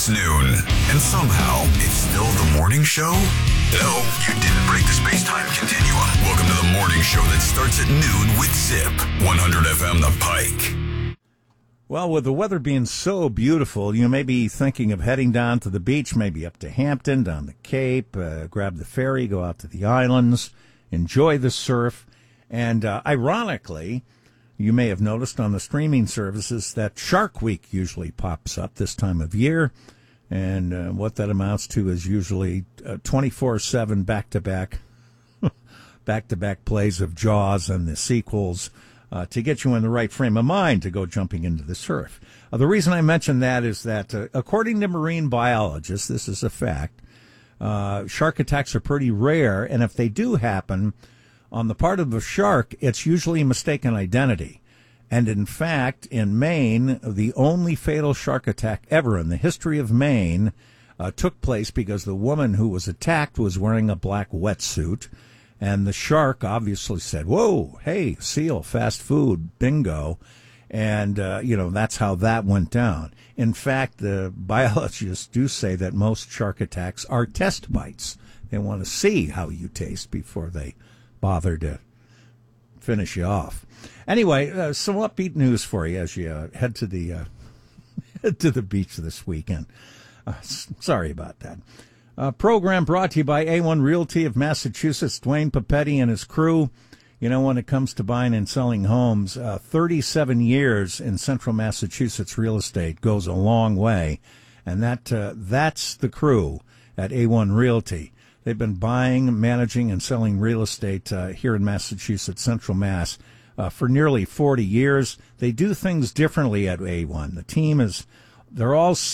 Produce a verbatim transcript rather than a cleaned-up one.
It's noon, and somehow it's still the morning show? No, you didn't break the space-time continuum. Welcome to the morning show that starts at noon with Zip, one hundred F M The Pike. Well, with the weather being so beautiful, you may be thinking of heading down to the beach, maybe up to Hampton, down the Cape, uh, grab the ferry, go out to the islands, enjoy the surf. And uh, ironically, you may have noticed on the streaming services that Shark Week usually pops up this time of year. And uh, what that amounts to is usually uh, twenty-four seven back-to-back, back-to-back plays of Jaws and the sequels uh, to get you in the right frame of mind to go jumping into the surf. Uh, the reason I mention that is that, uh, according to marine biologists, this is a fact, uh, shark attacks are pretty rare, and if they do happen, on the part of the shark, it's usually mistaken identity. And in fact, in Maine, the only fatal shark attack ever in the history of Maine uh, took place because the woman who was attacked was wearing a black wetsuit. And the shark obviously said, whoa, hey, seal, fast food, bingo. And, uh, you know, that's how that went down. In fact, the biologists do say that most shark attacks are test bites. They want to see how you taste before they bother to finish you off. Anyway, uh, some upbeat news for you as you uh, head to the uh, head to the beach this weekend. Uh, s- sorry about that. Uh, program brought to you by A one Realty of Massachusetts. Dwayne Papetti and his crew. You know, when it comes to buying and selling homes, uh, thirty-seven years in Central Massachusetts real estate goes a long way, and that uh, that's the crew at A one Realty. They've been buying, managing, and selling real estate uh, here in Massachusetts, Central Mass, uh, for nearly forty years. They do things differently at A one. The team is, they're all